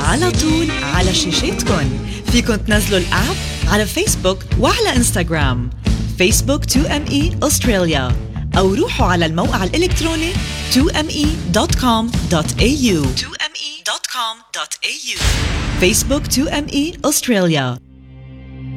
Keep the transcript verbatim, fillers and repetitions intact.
على طول على شاشتكن. فيكن تنزلوا الآب على فيسبوك وعلى إنستغرام فيسبوك تو إم إي أستراليا، أو روحوا على الموقع الإلكتروني تو إم إي دوت كوم دوت إيه يو تو إم إي دوت كوم دوت إيه يو. فيسبوك تو إم إي أستراليا.